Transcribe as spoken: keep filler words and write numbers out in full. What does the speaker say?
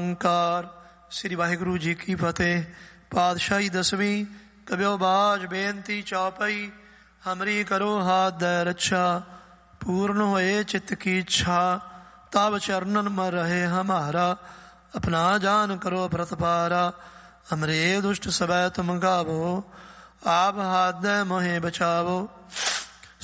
ਓੰਕਾਰ। ਸ੍ਰੀ ਵਾਹਿਗੁਰੂ ਜੀ ਕੀ ਫਤਿਹ। ਪਾਤਸ਼ਾਹੀ ਦਸਵੀਂ। ਕਬਿਓ ਬਾਜ ਬੇਨਤੀ ਚੌਪਈ। ਹਮਰੀ ਕਰੋ ਹਾਥ ਦੈ ਰੱਛਾ, ਪੂਰਨ ਹੋਏ ਚਿੱਤ ਕੀ ਇੱਛਾ। ਤਬ ਚਰਨਨ ਮਰ ਰਹੇ ਹਮਾਰਾ, ਆਪਣਾ ਜਾਨ ਕਰੋ ਪ੍ਰਤਪਾਰਾ। ਹਮਰੇ ਦੁਸ਼ਟ ਸਵੈ ਤੁਮ ਗਾਵੋ, ਆਪ ਹਾਥ ਦੈ ਮੋਹਿ ਬਚਾਵੋ।